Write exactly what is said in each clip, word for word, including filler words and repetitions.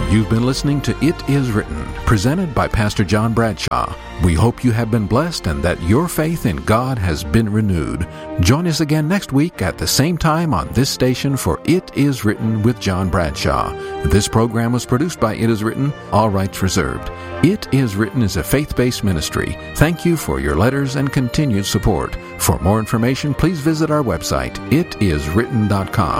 You've been listening to It Is Written, presented by Pastor John Bradshaw. We hope you have been blessed and that your faith in God has been renewed. Join us again next week at the same time on this station for It Is Written with John Bradshaw. This program was produced by It Is Written, all rights reserved. It Is Written is a faith-based ministry. Thank you for your letters and continued support. For more information, please visit our website, it is written dot com.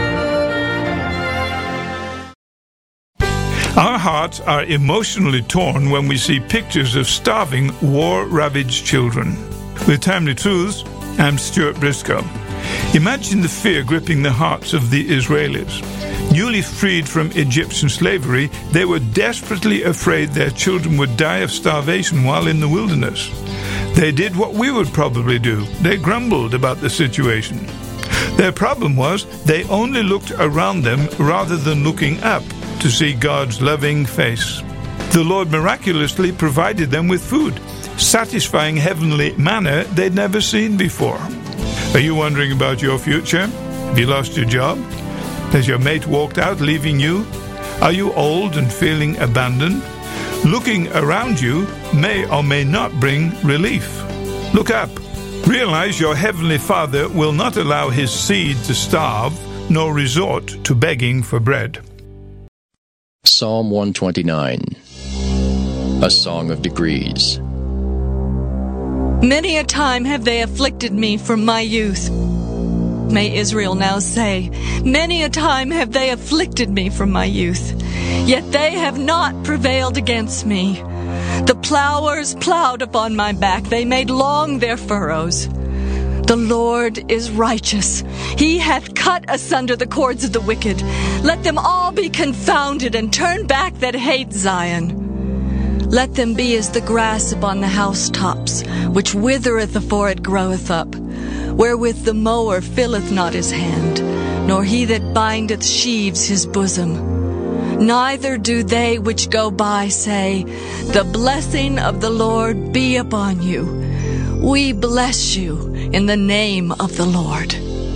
Our hearts are emotionally torn when we see pictures of starving, war-ravaged children. With Timely Truths, I'm Stuart Briscoe. Imagine the fear gripping the hearts of the Israelis. Newly freed from Egyptian slavery, they were desperately afraid their children would die of starvation while in the wilderness. They did what we would probably do. They grumbled about the situation. Their problem was they only looked around them rather than looking up to see God's loving face. The Lord miraculously provided them with food, satisfying heavenly manna they'd never seen before. Are you wondering about your future? Have you lost your job? Has your mate walked out, leaving you? Are you old and feeling abandoned? Looking around you may or may not bring relief. Look up. Realize your Heavenly Father will not allow His seed to starve, nor resort to begging for bread. Psalm one twenty-nine, a song of degrees. Many a time have they afflicted me from my youth. May Israel now say, many a time have they afflicted me from my youth, yet they have not prevailed against me. The plowers plowed upon my back, they made long their furrows. The Lord is righteous. He hath cut asunder the cords of the wicked. Let them all be confounded and turn back that hate Zion. Let them be as the grass upon the housetops, which withereth afore it groweth up, wherewith the mower filleth not his hand, nor he that bindeth sheaves his bosom. Neither do they which go by say, the blessing of the Lord be upon you. We bless you in the name of the Lord.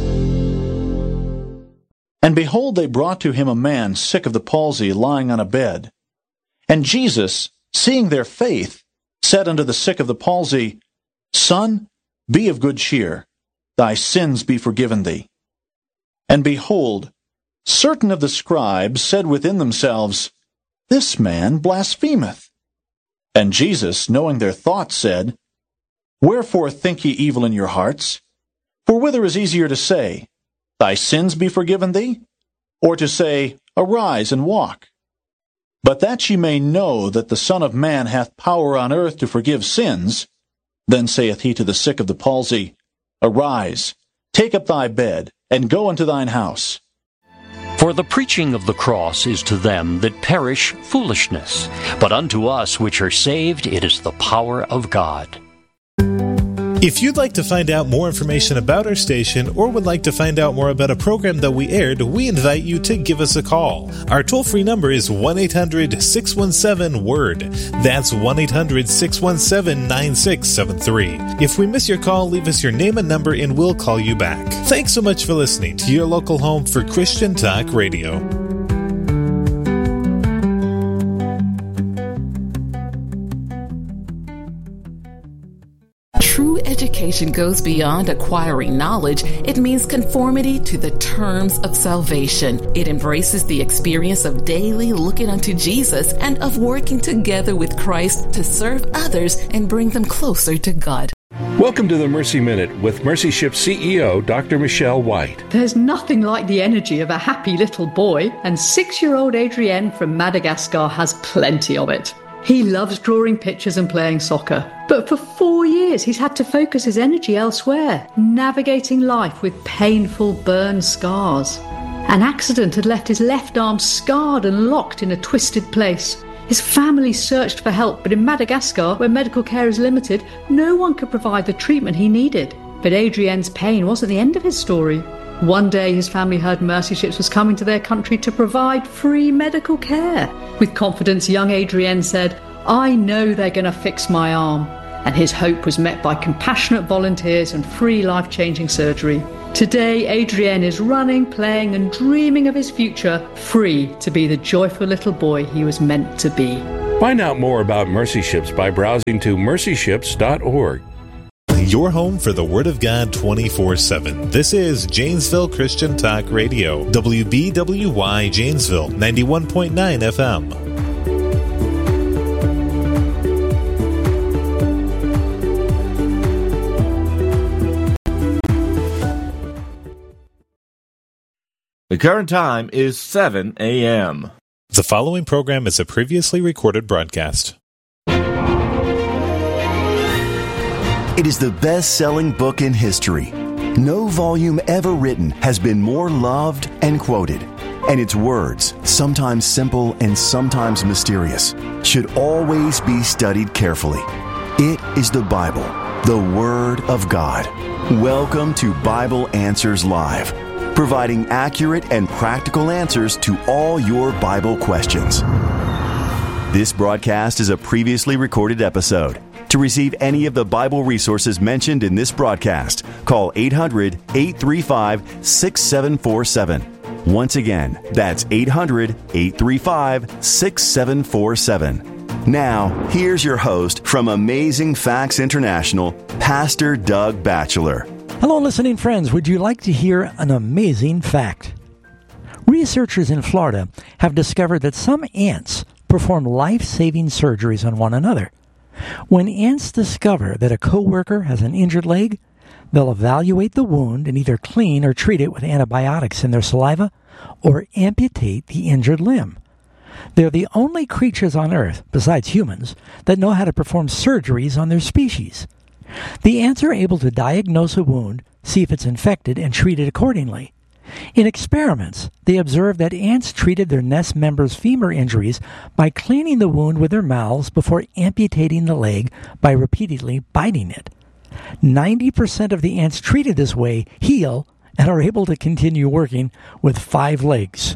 And behold, they brought to him a man sick of the palsy, lying on a bed. And Jesus, seeing their faith, said unto the sick of the palsy, Son, be of good cheer, thy sins be forgiven thee. And behold, certain of the scribes said within themselves, This man blasphemeth. And Jesus, knowing their thoughts, said, Wherefore think ye evil in your hearts? For whither is easier to say, Thy sins be forgiven thee? Or to say, Arise and walk? But that ye may know that the Son of Man hath power on earth to forgive sins, then saith he to the sick of the palsy, Arise, take up thy bed, and go unto thine house. For the preaching of the cross is to them that perish foolishness, but unto us which are saved it is the power of God. If you'd like to find out more information about our station or would like to find out more about a program that we aired, we invite you to give us a call. Our toll-free number is one eight hundred six one seven word. That's one eight hundred six one seven nine six seven three. If we miss your call, leave us your name and number and we'll call you back. Thanks so much for listening to your local home for Christian Talk Radio. True education goes beyond acquiring knowledge. It means conformity to the terms of salvation. It embraces the experience of daily looking unto Jesus and of working together with Christ to serve others and bring them closer to God. Welcome to the Mercy Minute with Mercy Ship C E O Doctor Michelle White. There's nothing like the energy of a happy little boy, and six-year-old Adrienne from Madagascar has plenty of it. He loves drawing pictures and playing soccer, but for four years he's had to focus his energy elsewhere, navigating life with painful burn scars. An accident had left his left arm scarred and locked in a twisted place. His family searched for help, but in Madagascar, where medical care is limited, no one could provide the treatment he needed. But Adrienne's pain wasn't the end of his story. One day his family heard Mercy Ships was coming to their country to provide free medical care. With confidence, young Adrienne said, I know they're going to fix my arm. And his hope was met by compassionate volunteers and free life-changing surgery. Today, Adrienne is running, playing, and dreaming of his future, free to be the joyful little boy he was meant to be. Find out more about Mercy Ships by browsing to mercy ships dot org. Your home for the Word of God twenty-four seven. This is Janesville Christian Talk Radio, W B W Y Janesville, ninety-one point nine F M. The current time is seven a.m. The following program is a previously recorded broadcast. It is the best-selling book in history. No volume ever written has been more loved and quoted. And its words, sometimes simple and sometimes mysterious, should always be studied carefully. It is the Bible, the Word of God. Welcome to Bible Answers Live, providing accurate and practical answers to all your Bible questions. This broadcast is a previously recorded episode. To receive any of the Bible resources mentioned in this broadcast, call eight hundred, eight three five, six seven four seven. Once again, that's eight hundred, eight three five, six seven four seven. Now, here's your host from Amazing Facts International, Pastor Doug Batchelor. Hello, listening friends. Would you like to hear an amazing fact? Researchers in Florida have discovered that some ants perform life-saving surgeries on one another. When ants discover that a coworker has an injured leg, they'll evaluate the wound and either clean or treat it with antibiotics in their saliva or amputate the injured limb. They're the only creatures on Earth, besides humans, that know how to perform surgeries on their species. The ants are able to diagnose a wound, see if it's infected, and treat it accordingly. In experiments, they observed that ants treated their nest members' femur injuries by cleaning the wound with their mouths before amputating the leg by repeatedly biting it. ninety percent of the ants treated this way heal and are able to continue working with five legs.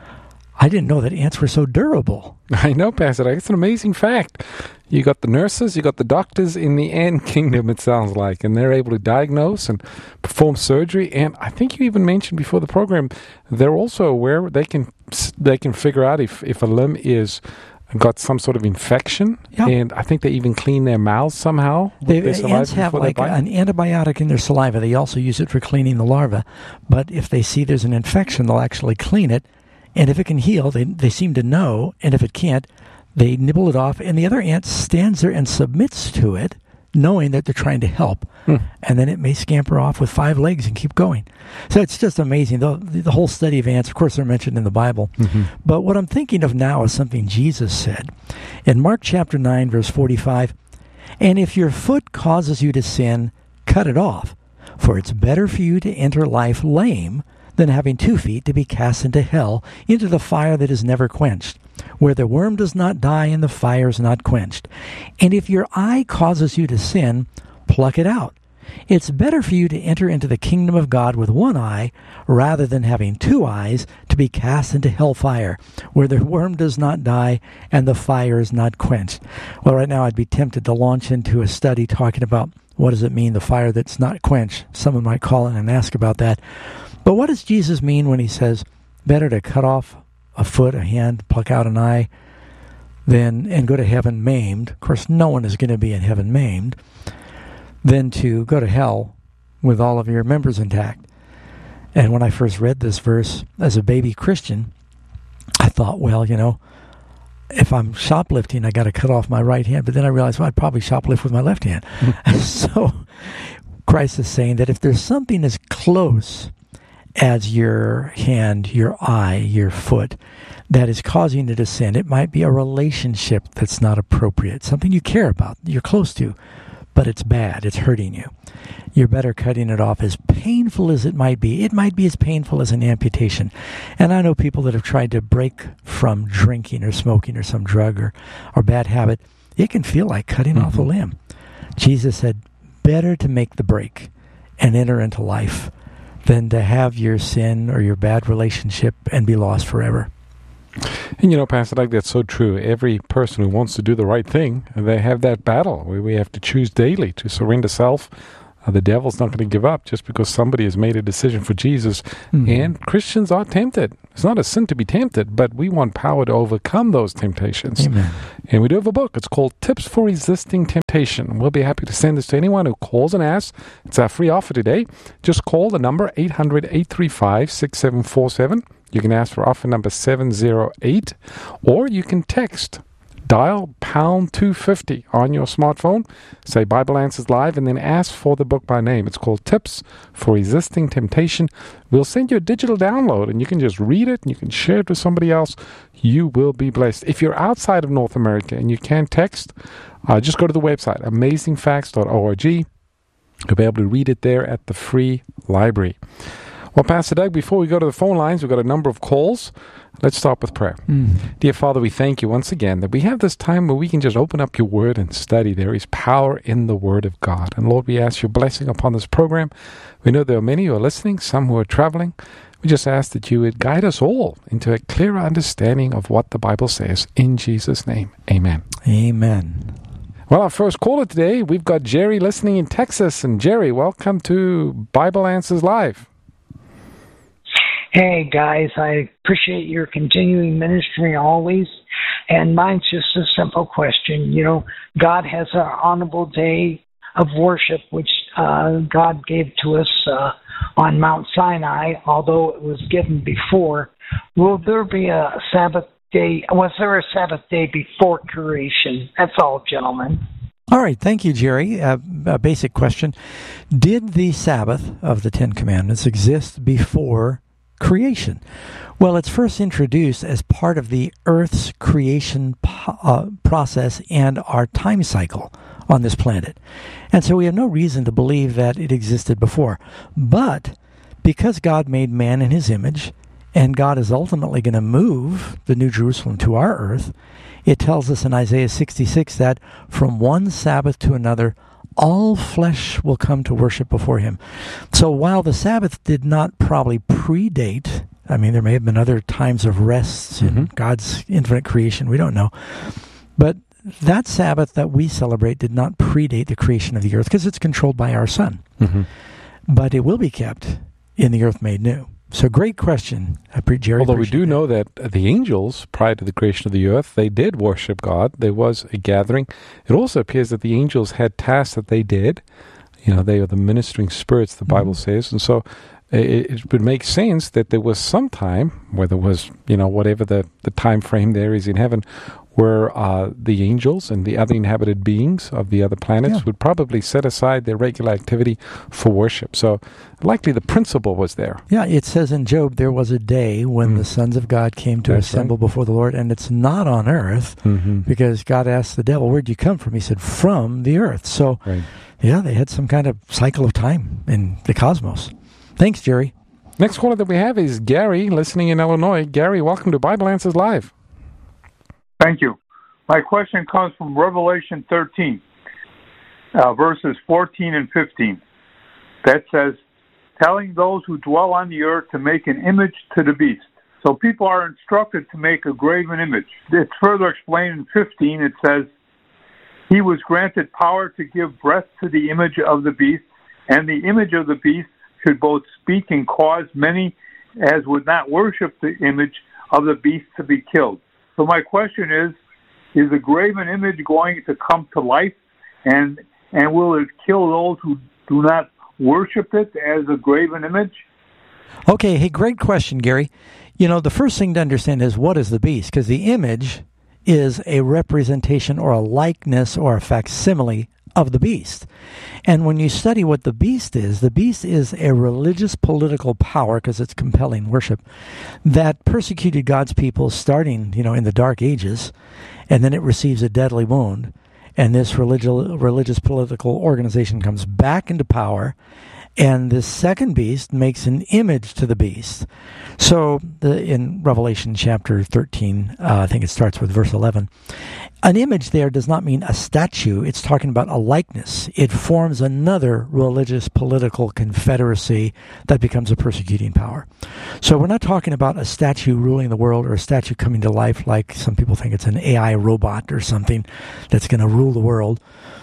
I didn't know that ants were so durable. I know, Pastor. It's an amazing fact. You got the nurses, you got the doctors in the ant kingdom, it sounds like, and they're able to diagnose and perform surgery. And I think you even mentioned before the program, they're also aware they can they can figure out if, if a limb is got some sort of infection, yep. And I think they even clean their mouths somehow. They, ants have like an antibiotic in their saliva. They also use it for cleaning the larva. But if they see there's an infection, they'll actually clean it. And if it can heal, they they seem to know. And if it can't, they nibble it off. And the other ant stands there and submits to it, knowing that they're trying to help. Hmm. And then it may scamper off with five legs and keep going. So it's just amazing. The, the whole study of ants, of course, they're mentioned in the Bible. Mm-hmm. But what I'm thinking of now is something Jesus said. In Mark chapter nine, verse forty-five, "And if your foot causes you to sin, cut it off. For it's better for you to enter life lame than having two feet to be cast into hell, into the fire that is never quenched, where the worm does not die and the fire is not quenched. And if your eye causes you to sin, pluck it out. It's better for you to enter into the kingdom of God with one eye, rather than having two eyes to be cast into hellfire, where the worm does not die and the fire is not quenched." Well, right now I'd be tempted to launch into a study talking about what does it mean, the fire that's not quenched. Someone might call in and ask about that. But what does Jesus mean when he says, better to cut off a foot, a hand, pluck out an eye, than and go to heaven maimed? Of course, no one is going to be in heaven maimed. Than to go to hell with all of your members intact. And when I first read this verse as a baby Christian, I thought, well, you know, if I'm shoplifting, I got to cut off my right hand. But then I realized, well, I'd probably shoplift with my left hand. So Christ is saying that if there's something as close as your hand, your eye, your foot, that is causing you to sin, it might be a relationship that's not appropriate, something you care about, you're close to, but it's bad, it's hurting you. You're better cutting it off, as painful as it might be. It might be as painful as an amputation. And I know people that have tried to break from drinking or smoking or some drug or, or bad habit. It can feel like cutting mm-hmm. off a limb. Jesus said, better to make the break and enter into life than to have your sin or your bad relationship and be lost forever. And you know, Pastor Doug, that's so true. Every person who wants to do the right thing, they have that battle where we have to choose daily to surrender self Uh, the devil's not going to give up just because somebody has made a decision for Jesus. Mm-hmm. And Christians are tempted. It's not a sin to be tempted, but we want power to overcome those temptations. Amen. And we do have a book. It's called Tips for Resisting Temptation. We'll be happy to send this to anyone who calls and asks. It's our free offer today. Just call the number eight hundred, eight three five, six seven four seven. You can ask for offer number seven zero eight, or you can text. Dial pound two fifty on your smartphone, say Bible Answers Live, and then ask for the book by name. It's called Tips for Resisting Temptation. We'll send you a digital download, and you can just read it, and you can share it with somebody else. You will be blessed. If you're outside of North America and you can't text, uh, just go to the website, amazing facts dot org. You'll be able to read it there at the free library. Well, Pastor Doug, before we go to the phone lines, we've got a number of calls. Let's start with prayer. Mm. Dear Father, we thank you once again that we have this time where we can just open up your word and study. There is power in the word of God. And Lord, we ask your blessing upon this program. We know there are many who are listening, some who are traveling. We just ask that you would guide us all into a clearer understanding of what the Bible says. In Jesus' name, amen. Amen. Well, our first caller today, we've got Jerry listening in Texas. And Jerry, welcome to Bible Answers Live. Hey, guys, I appreciate your continuing ministry always. And mine's just a simple question. You know, God has an honorable day of worship, which uh, God gave to us uh, on Mount Sinai, although it was given before. Will there be a Sabbath day? Was there a Sabbath day before creation? That's all, gentlemen. All right. Thank you, Jerry. Uh, a basic question. Did the Sabbath of the Ten Commandments exist before creation? Well, it's first introduced as part of the Earth's creation po- uh, process and our time cycle on this planet. And so we have no reason to believe that it existed before. But because God made man in his image, and God is ultimately going to move the New Jerusalem to our earth, it tells us in Isaiah sixty-six that from one Sabbath to another, all flesh will come to worship before him. So while the Sabbath did not probably predate, I mean, there may have been other times of rests mm-hmm. in God's infinite creation, we don't know. But that Sabbath that we celebrate did not predate the creation of the earth because it's controlled by our sun. Mm-hmm. But it will be kept in the earth made new. So great question, Jerry. Although we do that. know that the angels, prior to the creation of the earth, they did worship God. There was a gathering. It also appears that the angels had tasks that they did. You know, they are the ministering spirits, the Bible mm-hmm. says. And so it, it would make sense that there was some time, whether it was, you know, whatever the, the time frame there is in heaven, where uh, the angels and the other inhabited beings of the other planets yeah. would probably set aside their regular activity for worship. So likely the principle was there. Yeah, it says in Job, there was a day when mm. the sons of God came to That's assemble right. before the Lord, and it's not on earth, mm-hmm. because God asked the devil, where'd you come from? He said, from the earth. So, right. yeah, they had some kind of cycle of time in the cosmos. Thanks, Jerry. Next caller that we have is Gary, listening in Illinois. Gary, welcome to Bible Answers Live. Thank you. My question comes from Revelation thirteen, uh, verses fourteen and fifteen. That says, telling those who dwell on the earth to make an image to the beast. So people are instructed to make a graven image. It's further explained in fifteen. It says, he was granted power to give breath to the image of the beast, and the image of the beast should both speak and cause many as would not worship the image of the beast to be killed. So my question is, is the graven image going to come to life, and and will it kill those who do not worship it as a graven image? Okay, hey, great question, Gary. You know, the first thing to understand is, what is the beast? Because the image is a representation or a likeness or a facsimile of the beast. And when you study what the beast is, the beast is a religious political power, because it's compelling worship, that persecuted God's people starting, you know, in the Dark Ages, and then it receives a deadly wound, and this religious religious political organization comes back into power, and this second beast makes an image to the beast. So the, in Revelation chapter thirteen, uh, I think it starts with verse eleven, an image there does not mean a statue. It's talking about a likeness. It forms another religious political confederacy that becomes a persecuting power. So we're not talking about a statue ruling the world or a statue coming to life like some people think it's an A I robot or something that's going to rule the world.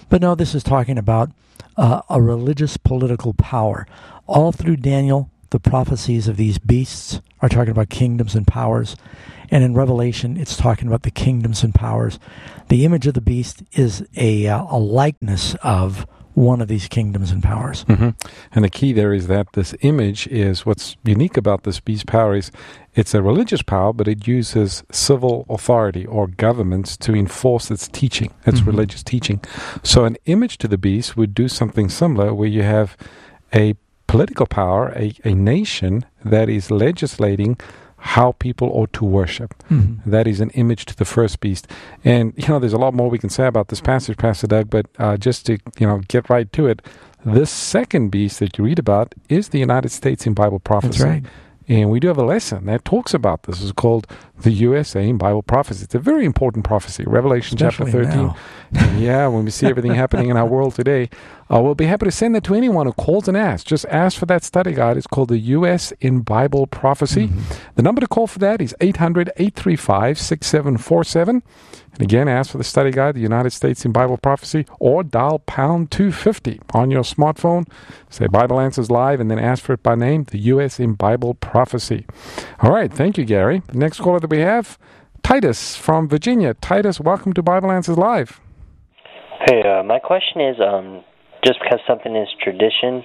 But no, this is talking about uh, a religious political power. All through Daniel, the prophecies of these beasts are talking about kingdoms and powers. And in Revelation, it's talking about the kingdoms and powers. The image of the beast is a, uh, a likeness of one of these kingdoms and powers. Mm-hmm. And the key there is that this image is, what's unique about this beast power is it's a religious power, but it uses civil authority or governments to enforce its teaching, its mm-hmm. religious teaching. So an image to the beast would do something similar, where you have a political power, a, a nation that is legislating how people ought to worship. Mm-hmm. That is an image to the first beast. And, you know, there's a lot more we can say about this passage, Pastor Doug, but uh, just to, you know, get right to it, this second beast that you read about is the United States in Bible prophecy. That's right. And we do have a lesson that talks about this. It's called the U S A in Bible prophecy. It's a very important prophecy. Revelation Especially chapter thirteen. Yeah, when we see everything happening in our world today, uh, we'll be happy to send that to anyone who calls and asks. Just ask for that study guide. It's called the U S in Bible prophecy. Mm-hmm. The number to call for that is eight hundred, eight three five, six seven four seven. And again, ask for the study guide, the United States in Bible prophecy, or dial pound two fifty on your smartphone. Say Bible Answers Live, and then ask for it by name, the U S in Bible prophecy. All right, thank you, Gary. The next caller that we have, Titus from Virginia. Titus, welcome to Bible Answers Live. Hey, uh, my question is, um, just because something is tradition,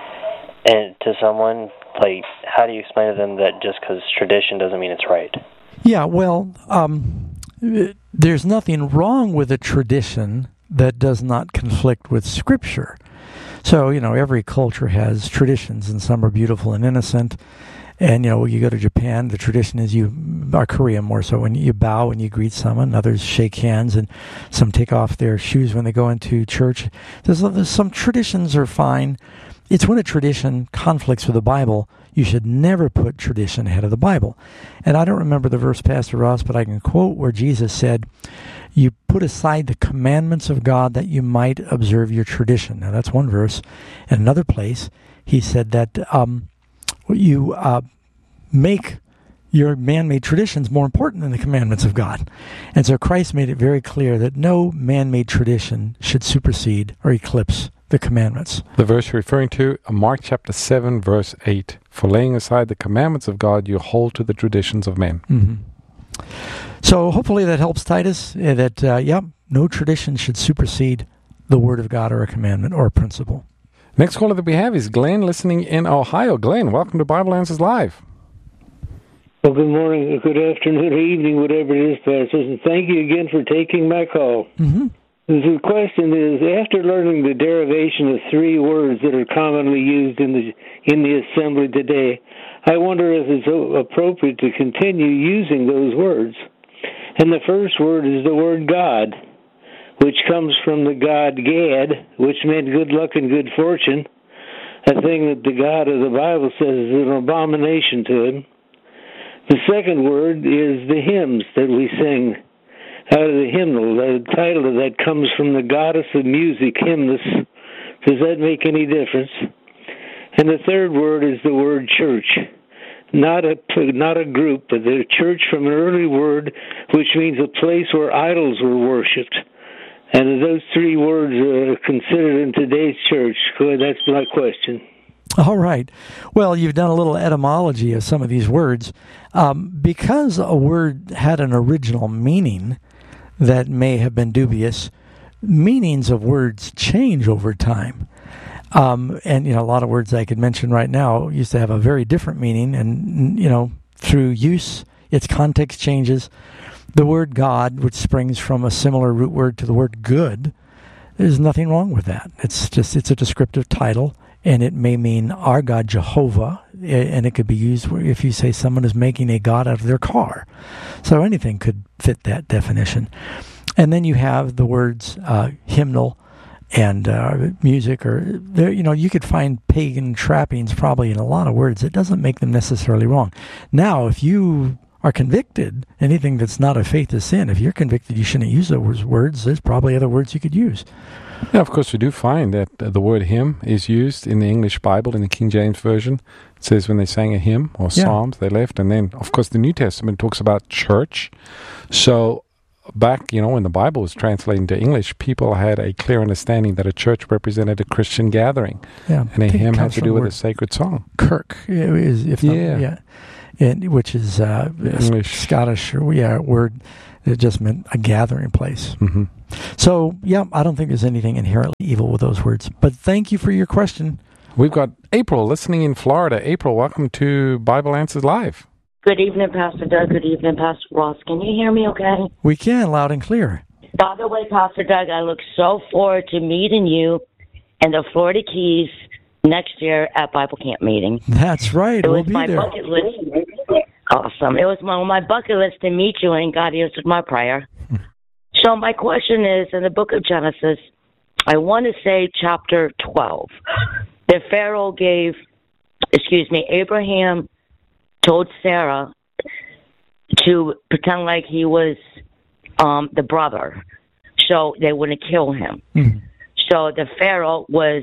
and to someone, like, how do you explain to them that just because tradition doesn't mean it's right? Yeah, well, um, there's nothing wrong with a tradition that does not conflict with Scripture. So, you know, every culture has traditions, and some are beautiful and innocent. And, you know, you go to Japan, the tradition is you, or Korea more so, when you bow when you greet someone, others shake hands, and some take off their shoes when they go into church. There's, there's some traditions are fine. It's when a tradition conflicts with the Bible, you should never put tradition ahead of the Bible. And I don't remember the verse, Pastor Ross, but I can quote where Jesus said, you put aside the commandments of God that you might observe your tradition. Now, that's one verse. In another place, he said that um, you uh, make your man-made traditions more important than the commandments of God. And so Christ made it very clear that no man-made tradition should supersede or eclipse the commandments. The verse you're referring to, Mark chapter seven, verse eight. For laying aside the commandments of God, you hold to the traditions of men. Mm-hmm. So hopefully that helps, Titus, uh, that, uh, yep, no tradition should supersede the Word of God or a commandment or a principle. Next caller that we have is Glenn, listening in Ohio. Glenn, welcome to Bible Answers Live. Well, good morning, good afternoon, or evening, whatever it is, Pastor, and thank you again for taking my call. Mm-hmm. The question is, after learning the derivation of three words that are commonly used in the in the assembly today, I wonder if it's appropriate to continue using those words. And the first word is the word God, which comes from the god Gad, which meant good luck and good fortune, a thing that the God of the Bible says is an abomination to him. The second word is the hymns that we sing out of the hymnal. The title of that comes from the goddess of music, Hymnus. Does that make any difference? And the third word is the word church. Not a, not a group, but the church from an early word, which means a place where idols were worshipped. And those three words are considered in today's church. That's my question. All right. Well, you've done a little etymology of some of these words. Um, because a word had an original meaning that may have been dubious, meanings of words change over time. Um, and, you know, a lot of words I could mention right now used to have a very different meaning. And, you know, through use, its context changes. The word God, which springs from a similar root word to the word good, there's nothing wrong with that. It's just, it's a descriptive title. And it may mean our God, Jehovah, and it could be used if you say someone is making a god out of their car. So anything could fit that definition. And then you have the words uh, hymnal and uh, music, or there, you know, you could find pagan trappings probably in a lot of words. It doesn't make them necessarily wrong. Now, if you are convicted, anything that's not of faith is sin. If you're convicted, you shouldn't use those words. There's probably other words you could use. Yeah, of course, we do find that uh, the word hymn is used in the English Bible, in the King James Version. It says when they sang a hymn or Yeah. psalms, they left. And then, of course, the New Testament talks about church. So back, you know, when the Bible was translated into English, people had a clear understanding that a church represented a Christian gathering. Yeah, and a hymn had to do with a sacred song. Kirk, is, if yeah. Not, yeah. And, which is uh, English. Scottish, or yeah, word. It just meant a gathering place. Mm-hmm. So, yeah, I don't think there's anything inherently evil with those words. But thank you for your question. We've got April listening in Florida. April, welcome to Bible Answers Live. Good evening, Pastor Doug. Good evening, Pastor Ross. Can you hear me okay? We can, loud and clear. By the way, Pastor Doug, I look so forward to meeting you in the Florida Keys next year at Bible Camp meeting. That's right. It we'll was be my there. bucket list. Awesome. It was my, on my bucket list to meet you, and God answered my prayer. So my question is, in the book of Genesis, I want to say chapter twelve, the Pharaoh gave, excuse me, Abraham told Sarah to pretend like he was um, the brother, so they wouldn't kill him. Mm-hmm. So the Pharaoh was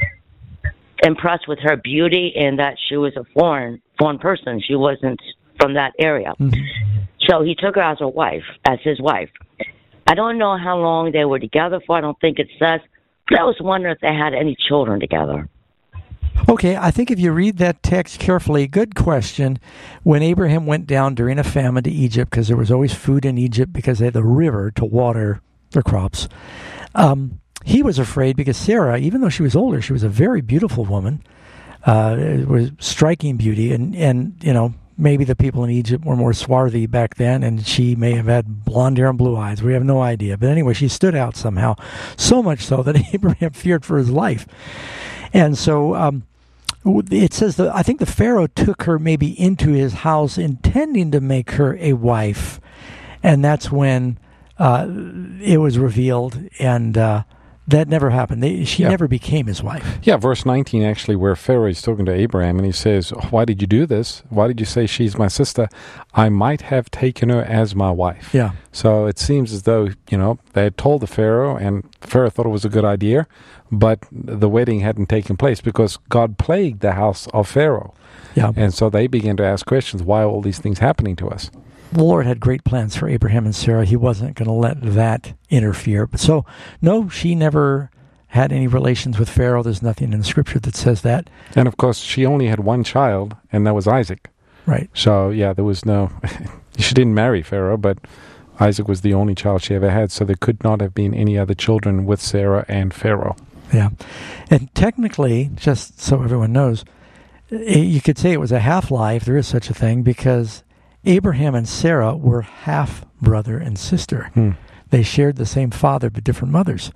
impressed with her beauty and that she was a foreign foreign person. She wasn't from that area. Mm-hmm. So he took her as a wife, as his wife. I don't know how long they were together for. I don't think it says. But I was wondering if they had any children together. Okay, I think if you read that text carefully, good question. When Abraham went down during a famine to Egypt, because there was always food in Egypt because they had the river to water their crops, um, he was afraid because Sarah, even though she was older, she was a very beautiful woman, uh, was striking beauty, and, and you know, maybe the people in Egypt were more swarthy back then, and she may have had blonde hair and blue eyes. We have no idea. But anyway, she stood out somehow, so much so that Abraham feared for his life. And so um, it says that I think the Pharaoh took her maybe into his house intending to make her a wife. And that's when uh, it was revealed, and uh, that never happened. They, she yeah. never became his wife. Yeah, verse nineteen actually, where Pharaoh is talking to Abraham, and he says, why did you do this? Why did you say she's my sister? I might have taken her as my wife. Yeah. So it seems as though, you know, they had told the Pharaoh, and Pharaoh thought it was a good idea, but the wedding hadn't taken place because God plagued the house of Pharaoh. Yeah. And so they began to ask questions, why are all these things happening to us? The Lord had great plans for Abraham and Sarah. He wasn't going to let that interfere. But so, no, she never had any relations with Pharaoh. There's nothing in the scripture that says that. And of course, she only had one child, and that was Isaac. Right. So, yeah, there was no... she didn't marry Pharaoh, but Isaac was the only child she ever had, so there could not have been any other children with Sarah and Pharaoh. Yeah. And technically, just so everyone knows, you could say it was a half-lie, if there is such a thing, because Abraham and Sarah were half brother and sister. Hmm. They shared the same father but different mothers.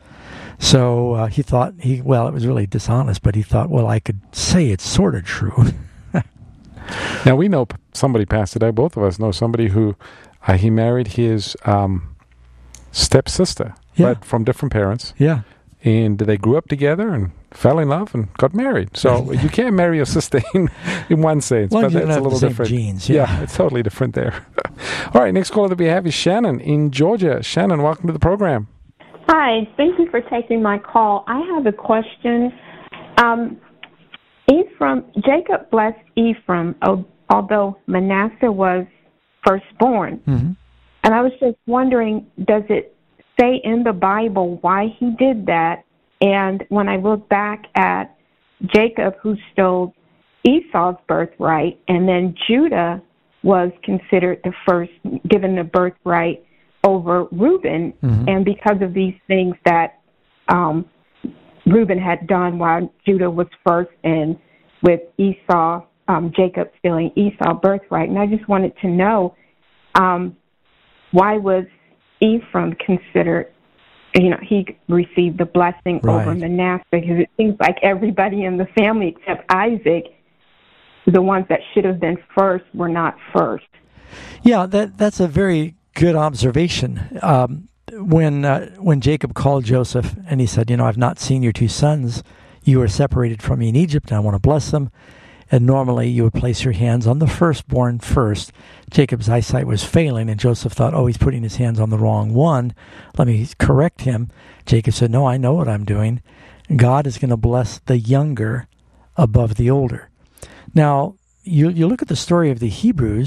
So uh, he thought, he well, it was really dishonest, but he thought, well, I could say it's sort of true. Now, we know somebody, Pastor Doug, both of us know somebody who uh, he married his um, stepsister, yeah. but from different parents. Yeah. And they grew up together and fell in love and got married. So you can't marry your sister in, in one sense, well, but you that's have a little the same different. Genes, yeah. yeah, it's totally different there. All right, next caller that we have is Shannon in Georgia. Shannon, welcome to the program. Hi, thank you for taking my call. I have a question. Um, Ephraim, Jacob blessed Ephraim, although Manasseh was firstborn. Mm-hmm. And I was just wondering, does it say in the Bible why he did that? And when I look back at Jacob, who stole Esau's birthright, and then Judah was considered the first, given the birthright over Reuben, mm-hmm. and because of these things that um, Reuben had done while Judah was first, and with Esau, um, Jacob stealing Esau's birthright. And I just wanted to know, um, why was Ephraim considered, you know, he received the blessing right. over Manasseh, because it seems like everybody in the family except Isaac, the ones that should have been first, were not first. Yeah, that that's a very good observation. Um, when uh, when Jacob called Joseph and he said, you know, I've not seen your two sons. You were separated from me in Egypt, and I want to bless them. And normally you would place your hands on the firstborn first. Jacob's eyesight was failing, and Joseph thought, oh, he's putting his hands on the wrong one. Let me correct him. Jacob said, no, I know what I'm doing. God is going to bless the younger above the older. Now, you you look at the story of the Hebrews,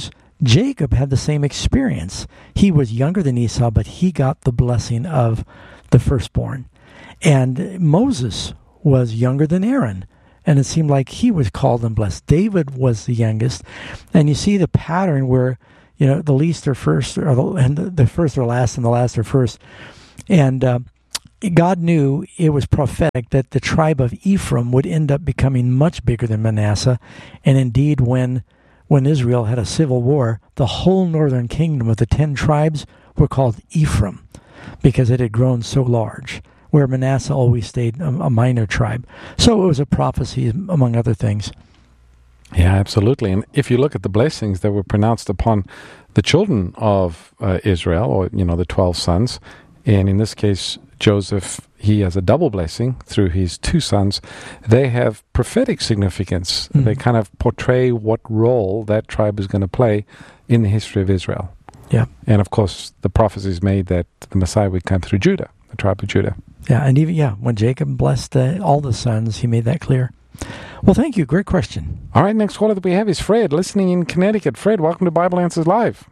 Jacob had the same experience. He was younger than Esau, but he got the blessing of the firstborn. And Moses was younger than Aaron, and it seemed like he was called and blessed. David was the youngest, and you see the pattern where, you know, the least are first, or the, and the first are last, and the last are first. And uh, God knew it was prophetic that the tribe of Ephraim would end up becoming much bigger than Manasseh. And indeed, when when Israel had a civil war, the whole northern kingdom of the ten tribes were called Ephraim because it had grown so large, where Manasseh always stayed a, a minor tribe. So it was a prophecy, among other things. Yeah, absolutely. And if you look at the blessings that were pronounced upon the children of uh, Israel, or, you know, the twelve sons, and in this case, Joseph, he has a double blessing through his two sons. They have prophetic significance. Mm-hmm. They kind of portray what role that tribe is going to play in the history of Israel. Yeah. And of course, the prophecy is made that the Messiah would come through Judah, the tribe of Judah. Yeah, and even, yeah, when Jacob blessed uh, all the sons, he made that clear. Well, thank you. Great question. All right, next caller that we have is Fred, listening in Connecticut. Fred, welcome to Bible Answers Live.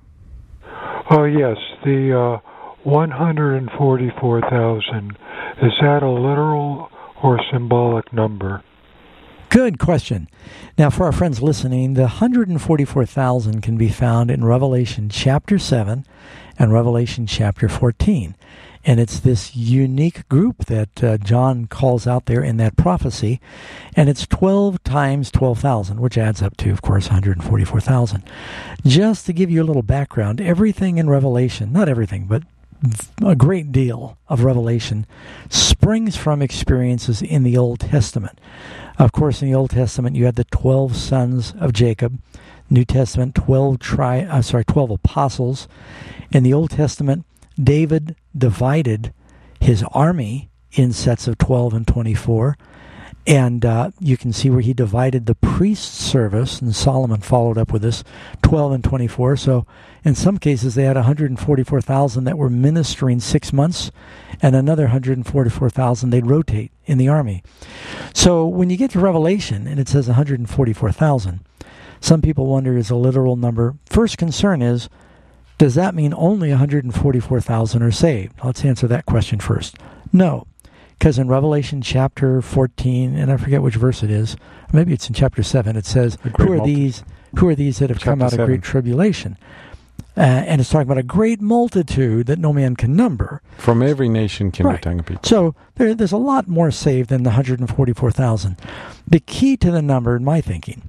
Oh, yes. The uh, one hundred forty-four thousand, is that a literal or symbolic number? Good question. Now, for our friends listening, the one hundred forty-four thousand can be found in Revelation chapter seven and Revelation chapter fourteen. And it's this unique group that uh, John calls out there in that prophecy. And it's twelve times twelve thousand, which adds up to, of course, one hundred forty-four thousand. Just to give you a little background, everything in Revelation, not everything, but a great deal of Revelation springs from experiences in the Old Testament. Of course, in the Old Testament, you had the twelve sons of Jacob. New Testament, twelve tri- I'm sorry, twelve apostles. In the Old Testament, David divided his army in sets of twelve and twenty-four. And uh, you can see where he divided the priest's service, and Solomon followed up with this, twelve and twenty-four. So in some cases, they had one hundred forty-four thousand that were ministering six months, and another one hundred forty-four thousand they'd rotate in the army. So when you get to Revelation, and it says one hundred forty-four thousand, some people wonder, is a literal number. First concern is, does that mean only one hundred forty-four thousand are saved? Let's answer that question first. No. Because in Revelation chapter fourteen, and I forget which verse it is, maybe it's in chapter seven, it says, who are multi- these Who are these that have come out seven. of great tribulation? Uh, and it's talking about a great multitude that no man can number. From every nation, kindred, right. tongue, and people. So there, there's a lot more saved than the one hundred forty-four thousand. The key to the number, in my thinking,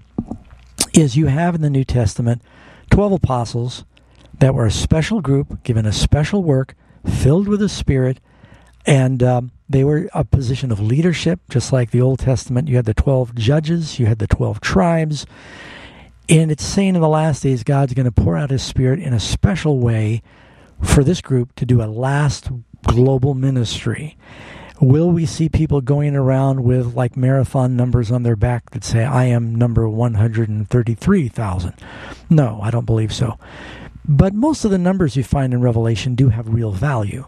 is you have in the New Testament twelve apostles that were a special group, given a special work, filled with the Spirit, and um, they were a position of leadership, just like the Old Testament. You had the twelve judges, you had the twelve tribes, and it's saying in the last days God's going to pour out His Spirit in a special way for this group to do a last global ministry. Will we see people going around with like marathon numbers on their back that say, I am number one hundred thirty-three thousand? No, I don't believe so. But most of the numbers you find in Revelation do have real value.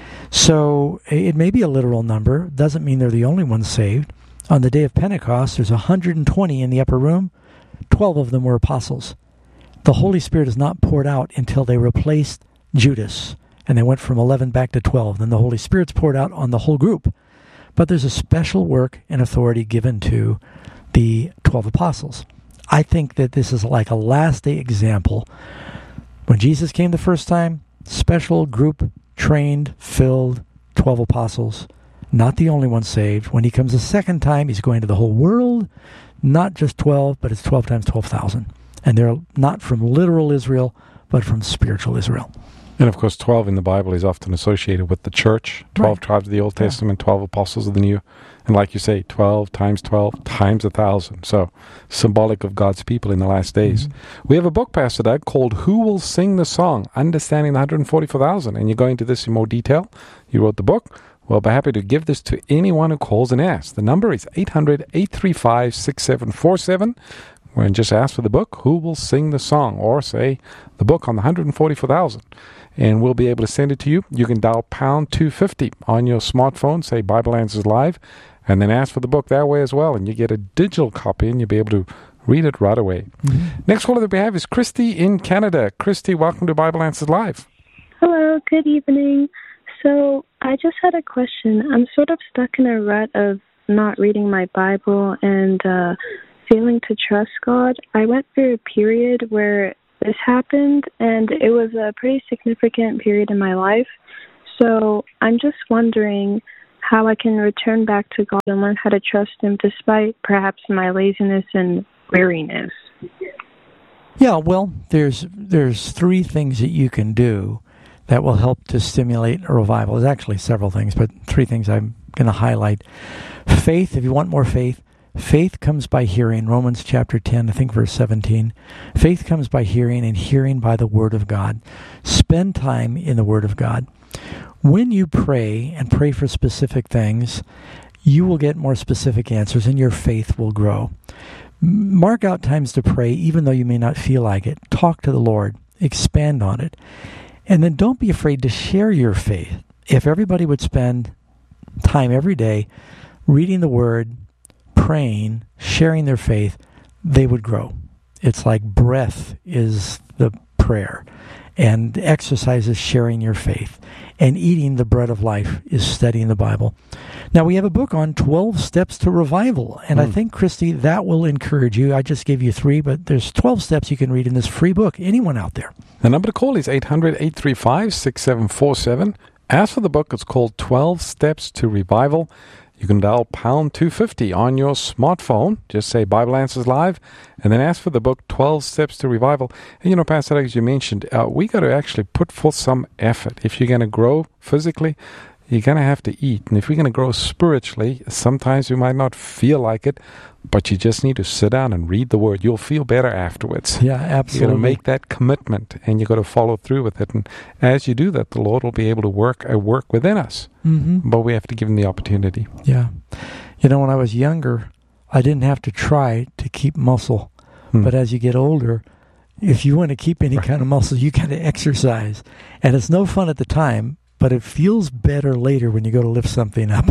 So it may be a literal number. Doesn't mean they're the only ones saved. On the day of Pentecost, there's one hundred twenty in the upper room. twelve of them were apostles. The Holy Spirit is not poured out until they replaced Judas. And they went from eleven back to twelve. Then the Holy Spirit's poured out on the whole group. But there's a special work and authority given to the twelve apostles. I think that this is like a last day example. When Jesus came the first time, special group, trained, filled, twelve apostles, not the only one saved. When he comes the second time, he's going to the whole world, not just twelve, but it's twelve times twelve thousand. And they're not from literal Israel, but from spiritual Israel. And of course, twelve in the Bible is often associated with the church, twelve right. tribes of the Old Testament, yeah. twelve apostles of the New. And like you say, twelve times twelve times a thousand. So symbolic of God's people in the last days. Mm-hmm. We have a book, Pastor Doug, called Who Will Sing the Song? Understanding the one hundred forty-four thousand. And you're going into this in more detail. You wrote the book. We'll be happy to give this to anyone who calls and asks. The number is eight hundred, eight three five, six seven four seven. And just ask for the book, Who Will Sing the Song? Or say the book on the one hundred forty-four thousand. And we'll be able to send it to you. You can dial pound two fifty on your smartphone, say Bible Answers Live, and then ask for the book that way as well. And you get a digital copy, and you'll be able to read it right away. Mm-hmm. Next caller that we have is Christy in Canada. Christy, welcome to Bible Answers Live. Hello, good evening. So I just had a question. I'm sort of stuck in a rut of not reading my Bible and uh, failing to trust God. I went through a period where this happened, and it was a pretty significant period in my life. So I'm just wondering how I can return back to God and learn how to trust Him despite perhaps my laziness and weariness. Yeah, well, there's there's three things that you can do that will help to stimulate a revival. There's actually several things, but three things I'm going to highlight. Faith, if you want more faith, faith comes by hearing. Romans chapter ten, I think verse seventeen. Faith comes by hearing, and hearing by the Word of God. Spend time in the Word of God. When you pray and pray for specific things, you will get more specific answers and your faith will grow. Mark out times to pray, even though you may not feel like it. Talk to the Lord. Expand on it. And then don't be afraid to share your faith. If everybody would spend time every day reading the Word, praying, sharing their faith, they would grow. It's like breath is the prayer. And exercise is sharing your faith. And eating the bread of life is studying the Bible. Now, we have a book on twelve Steps to Revival. And mm. I think, Christy, that will encourage you. I just gave you three, but there's twelve steps you can read in this free book. Anyone out there? The number to call is eight hundred, eight three five, six seven four seven. As for the book, it's called twelve Steps to Revival. You can dial pound two fifty on your smartphone. Just say Bible Answers Live, and then ask for the book, twelve Steps to Revival. And, you know, Pastor, as you mentioned, uh, we got to actually put forth some effort. If you're going to grow physically, you're going to have to eat. And if we're going to grow spiritually, sometimes we might not feel like it, but you just need to sit down and read the Word. You'll feel better afterwards. Yeah, absolutely. You're going to make that commitment, and you've got to follow through with it. And as you do that, the Lord will be able to work a work within us. Mm-hmm. But we have to give Him the opportunity. Yeah. You know, when I was younger, I didn't have to try to keep muscle. Hmm. But as you get older, if you want to keep any right. kind of muscle, you got to exercise. And it's no fun at the time, but it feels better later when you go to lift something up.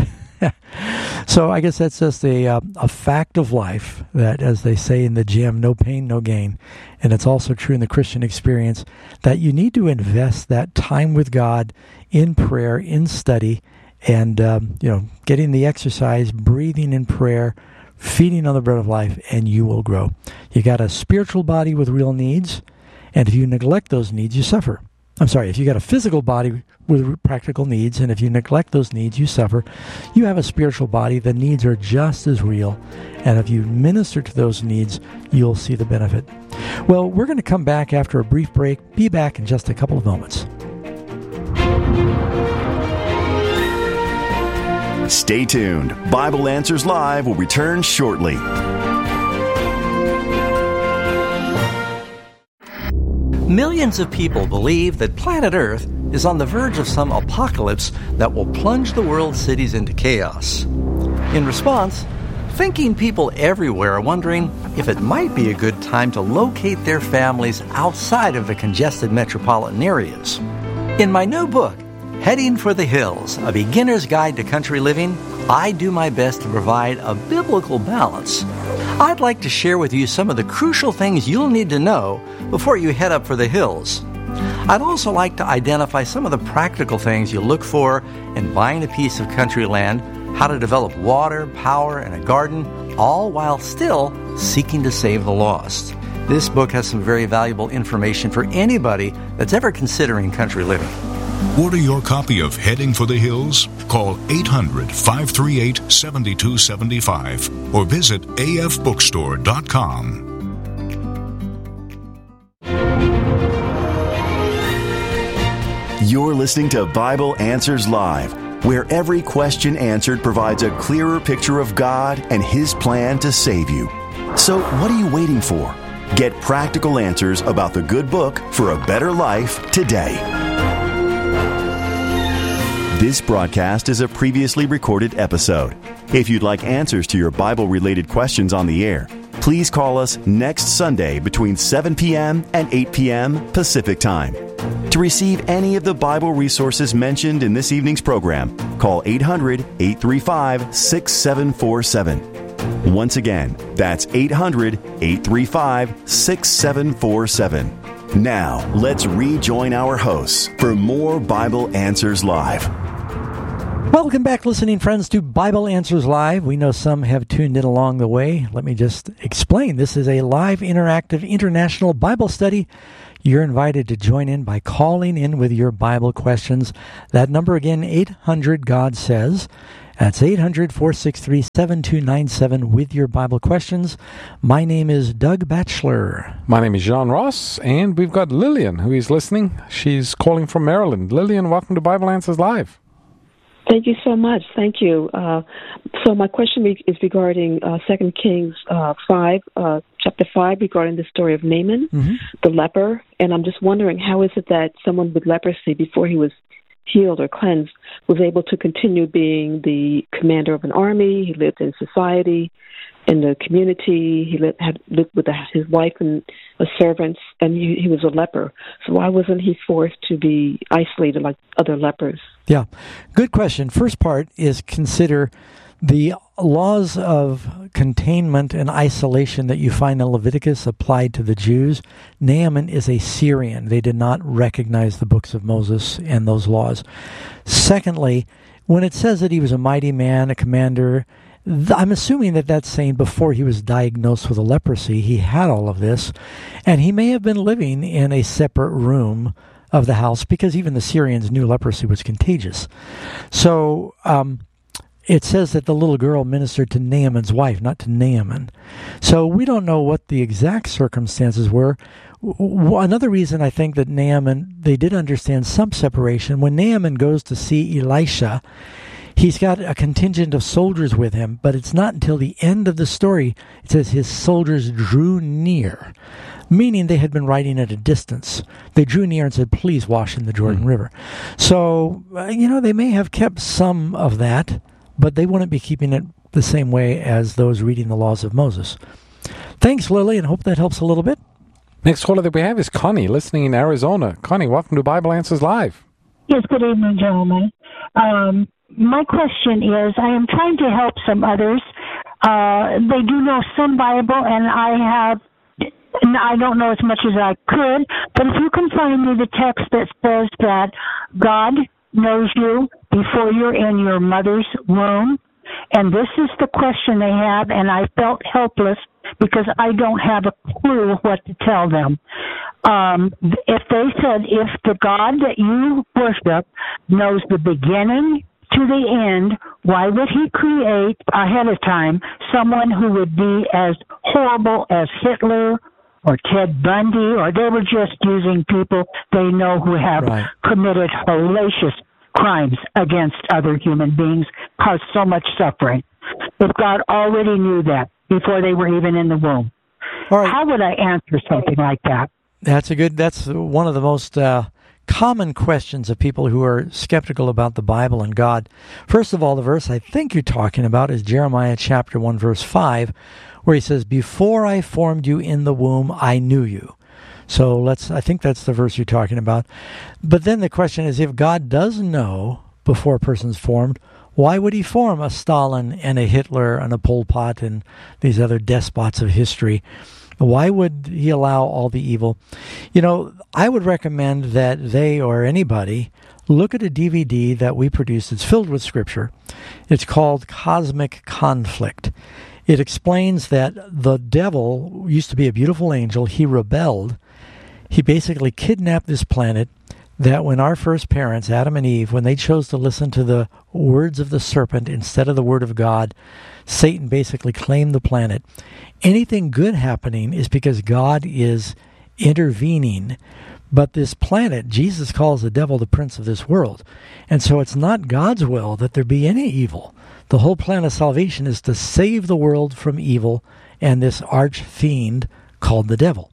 So I guess that's just a uh, a fact of life that, as they say in the gym, no pain, no gain. And it's also true in the Christian experience that you need to invest that time with God in prayer, in study, and um, you know, getting the exercise, breathing in prayer, feeding on the bread of life, and you will grow. You got a spiritual body with real needs, and if you neglect those needs, you suffer. I'm sorry, if you got a physical body with practical needs, and if you neglect those needs, you suffer. You have a spiritual body, the needs are just as real, and if you minister to those needs, you'll see the benefit. Well, we're going to come back after a brief break. Be back in just a couple of moments. Stay tuned. Bible Answers Live will return shortly. Millions of people believe that planet Earth is on the verge of some apocalypse that will plunge the world's cities into chaos. In response, thinking people everywhere are wondering if it might be a good time to locate their families outside of the congested metropolitan areas. In my new book, Heading for the Hills, A Beginner's Guide to Country Living, I do my best to provide a biblical balance. I'd like to share with you some of the crucial things you'll need to know before you head up for the hills. I'd also like to identify some of the practical things you look for in buying a piece of country land, how to develop water, power, and a garden, all while still seeking to save the lost. This book has some very valuable information for anybody that's ever considering country living. Order your copy of Heading for the Hills. Call eight hundred, five three eight, seven two seven five or visit a f bookstore dot com. You're listening to Bible Answers Live, where every question answered provides a clearer picture of God and His plan to save you. So what are you waiting for? Get practical answers about the good book for a better life today. This broadcast is a previously recorded episode. If you'd like answers to your Bible-related questions on the air, please call us next Sunday between seven p.m. and eight p.m. Pacific Time. To receive any of the Bible resources mentioned in this evening's program, call eight hundred, eight three five, six seven four seven. Once again, that's eight hundred, eight three five, six seven four seven. Now, let's rejoin our hosts for more Bible Answers Live. Welcome back, listening friends, to Bible Answers Live. We know some have tuned in along the way. Let me just explain. This is a live, interactive, international Bible study. You're invited to join in by calling in with your Bible questions. That number again, eight hundred God Says. That's eight hundred, four six three, seven two nine seven with your Bible questions. My name is Doug Batchelor. My name is John Ross, and we've got Lillian, who is listening. She's calling from Maryland. Lillian, welcome to Bible Answers Live. Thank you so much. Thank you. Uh, so my question is regarding uh, Second Kings uh, five, uh, chapter five, regarding the story of Naaman, mm-hmm. the leper. And I'm just wondering, how is it that someone with leprosy, before he was healed or cleansed, was able to continue being the commander of an army? He lived in society, in the community. He lived, had lived with his wife and a servants, and he, he was a leper. So why wasn't he forced to be isolated like other lepers? Yeah, good question. First part is consider the laws of containment and isolation that you find in Leviticus applied to the Jews. Naaman is a Syrian. They did not recognize the books of Moses and those laws. Secondly, when it says that he was a mighty man, a commander, I'm assuming that that's saying before he was diagnosed with a leprosy, he had all of this, and he may have been living in a separate room of the house, because even the Syrians knew leprosy was contagious. So um, it says that the little girl ministered to Naaman's wife, not to Naaman. So we don't know what the exact circumstances were. Another reason I think that Naaman, they did understand some separation. When Naaman goes to see Elisha, he's got a contingent of soldiers with him, but it's not until the end of the story it says his soldiers drew near, meaning they had been riding at a distance. They drew near and said, please wash in the Jordan mm-hmm. River. So, uh, you know, they may have kept some of that, but they wouldn't be keeping it the same way as those reading the laws of Moses. Thanks, Lily, and hope that helps a little bit. Next caller that we have is Connie, listening in Arizona. Connie, welcome to Bible Answers Live. Yes, good evening, gentlemen. Um, my question is, I am trying to help some others. Uh, they do know some Bible, and I have, I don't know as much as I could, but if you can find me the text that says that God knows you before you're in your mother's womb, and this is the question they have, and I felt helpless because I don't have a clue what to tell them. Um, if they said, if the God that you worship knows the beginning to the end, why would he create ahead of time someone who would be as horrible as Hitler or Ted Bundy, or they were just using people they know who have right. committed hellacious crimes against other human beings, caused so much suffering? If God already knew that before they were even in the womb, right. how would I answer something like that? That's a good, that's one of the most uh, common questions of people who are skeptical about the Bible and God. First of all, the verse I think you're talking about is Jeremiah chapter one, verse five, where he says, before I formed you in the womb, I knew you. So let's, I think that's the verse you're talking about. But then the question is, if God does know before a person's formed, why would he form a Stalin and a Hitler and a Pol Pot and these other despots of history? Why would he allow all the evil? You know, I would recommend that they or anybody look at a D V D that we produced. It's filled with scripture. It's called Cosmic Conflict. It explains that the devil used to be a beautiful angel. He rebelled. He basically kidnapped this planet, that when our first parents, Adam and Eve, when they chose to listen to the words of the serpent instead of the word of God, Satan basically claimed the planet. Anything good happening is because God is intervening. But this planet, Jesus calls the devil the prince of this world. And so it's not God's will that there be any evil. The whole plan of salvation is to save the world from evil and this arch fiend called the devil.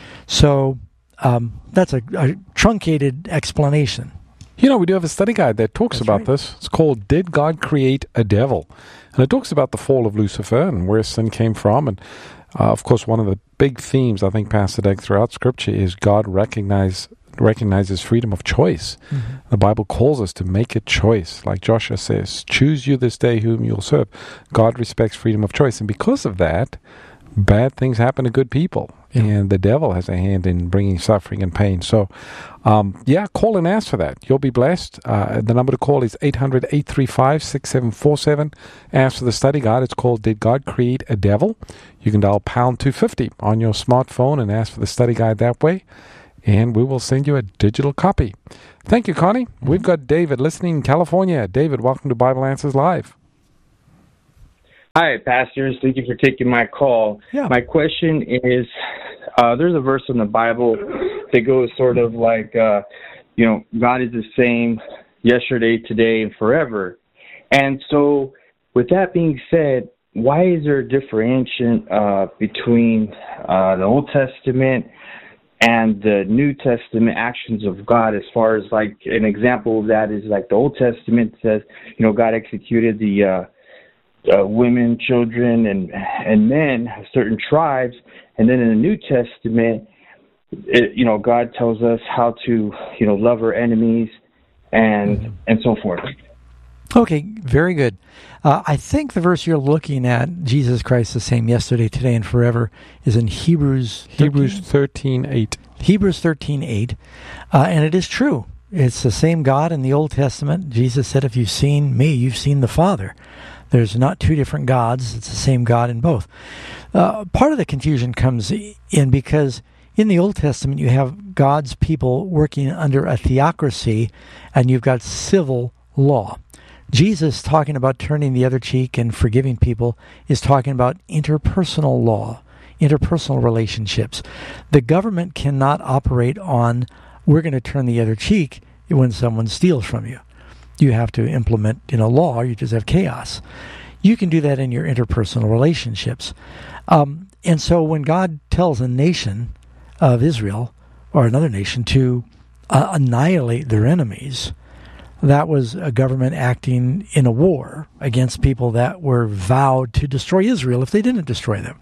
So um, that's a, a truncated explanation. You know, we do have a study guide that talks That's about right. this. It's called Did God Create a Devil? And it talks about the fall of Lucifer and where sin came from. And, uh, of course, one of the big themes, I think, Pastor Doug, throughout Scripture is God recognize, recognizes freedom of choice. Mm-hmm. The Bible calls us to make a choice. Like Joshua says, choose you this day whom you'll serve. God respects freedom of choice. And because of that, bad things happen to good people. Yeah. And the devil has a hand in bringing suffering and pain. So, um, yeah, call and ask for that. You'll be blessed. Uh, the number to call is eight hundred, eight three five, six seven four seven. Ask for the study guide. It's called Did God Create a Devil? You can dial pound two fifty on your smartphone and ask for the study guide that way. And we will send you a digital copy. Thank you, Connie. Mm-hmm. We've got David listening in California. David, welcome to Bible Answers Live. Hi, pastors. Thank you for taking my call. Yeah. My question is, uh, there's a verse in the Bible that goes sort of like, uh, you know, God is the same yesterday, today, and forever. And so with that being said, why is there a differentiation uh, between uh, the Old Testament and the New Testament actions of God? As far as like an example of that is like the Old Testament says, you know, God executed the uh, Uh, women, children, and and men, certain tribes, and then in the New Testament, it, you know, God tells us how to, you know, love our enemies, and mm-hmm. and so forth. Okay, very good. Uh, I think the verse you're looking at, Jesus Christ the same yesterday, today, and forever, is in Hebrews Hebrews thirteen eight. Hebrews thirteen eight, uh, and it is true. It's the same God in the Old Testament. Jesus said, "If you've seen me, you've seen the Father." There's not two different gods. It's the same God in both. Uh, part of the confusion comes in because in the Old Testament you have God's people working under a theocracy, and you've got civil law. Jesus, talking about turning the other cheek and forgiving people, is talking about interpersonal law, interpersonal relationships. The government cannot operate on, we're going to turn the other cheek when someone steals from you. You have to implement, you know, law, or you just have chaos. You can do that in your interpersonal relationships. Um, and so when God tells a nation of Israel, or another nation, to uh, annihilate their enemies, that was a government acting in a war against people that were vowed to destroy Israel if they didn't destroy them.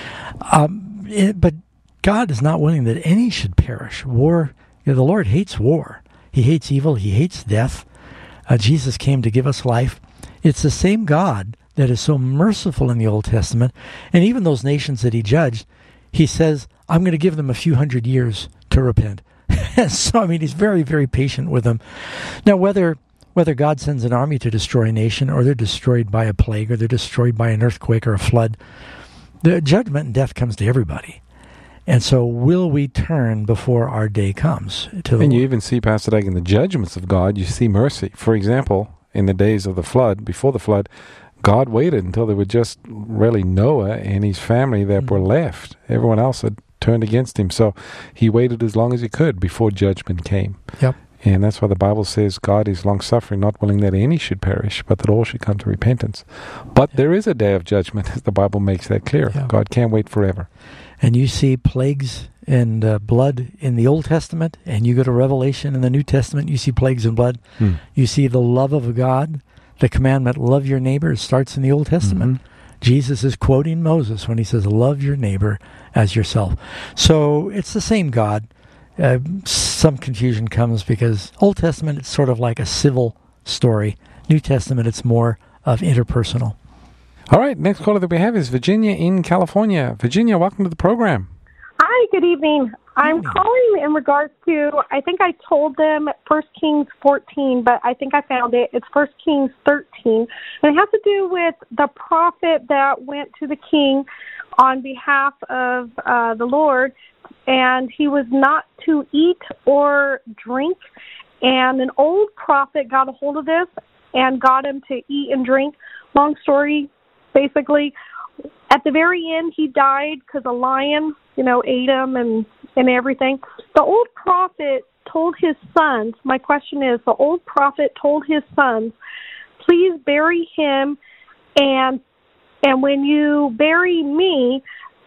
Um, it, but God is not willing that any should perish. War, you know, the Lord hates war. He hates evil. He hates death. Uh, Jesus came to give us life. It's the same God that is so merciful in the Old Testament. And even those nations that he judged, he says, I'm going to give them a few hundred years to repent. So, I mean, he's very, very patient with them. Now, whether whether God sends an army to destroy a nation, or they're destroyed by a plague, or they're destroyed by an earthquake or a flood, the judgment and death comes to everybody. And so will we turn before our day comes? To and you even see, Pastor Dag, in the judgments of God, you see mercy. For example, in the days of the flood, before the flood, God waited until there were just really Noah and his family that mm-hmm. were left. Everyone else had turned against him. So he waited as long as he could before judgment came. Yep. And that's why the Bible says God is long-suffering, not willing that any should perish, but that all should come to repentance. But yep. there is a day of judgment, as the Bible makes that clear. Yep. God can't wait forever. And you see plagues and uh, blood in the Old Testament, and you go to Revelation in the New Testament, you see plagues and blood. Hmm. You see the love of God. The commandment, love your neighbor, starts in the Old Testament. Mm-hmm. Jesus is quoting Moses when he says, love your neighbor as yourself. So it's the same God. Uh, some confusion comes because Old Testament, it's sort of like a civil story. New Testament, it's more of interpersonal. All right, next caller that we have is Virginia in California. Virginia, welcome to the program. Hi, good evening. I'm calling in regards to, I think I told them First Kings fourteen, but I think I found it. It's First Kings thirteen. And it has to do with the prophet that went to the king on behalf of uh, the Lord, and he was not to eat or drink. And an old prophet got a hold of this and got him to eat and drink. Long story, basically. At the very end, he died because a lion, you know, ate him and, and everything. The old prophet told his sons, my question is, the old prophet told his sons, please bury him, and and when you bury me,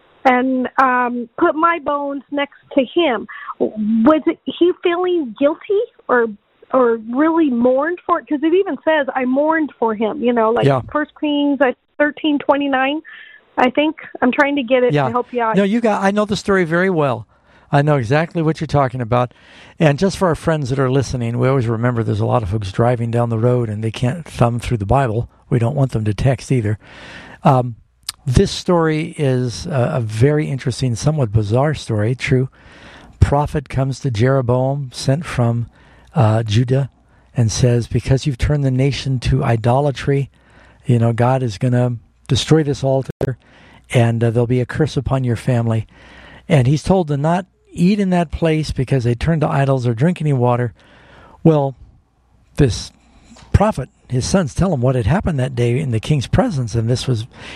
and um, put my bones next to him. Was it he feeling guilty or or really mourned for it? Because it even says, I mourned for him, you know, like yeah. First Kings thirteen twenty-nine. I think I'm trying to get it yeah. to help you out. No, you got. I know the story very well. I know exactly what you're talking about. And just for our friends that are listening, we always remember there's a lot of folks driving down the road and they can't thumb through the Bible. We don't want them to text either. Um, this story is a, a very interesting, somewhat bizarre story, true. Prophet comes to Jeroboam, sent from uh, Judah, and says, because you've turned the nation to idolatry, you know, God is going to destroy this altar, and uh, there'll be a curse upon your family. And he's told to not eat in that place because they turned to idols or drink any water. Well, this prophet, his sons tell him what had happened that day in the king's presence, and this was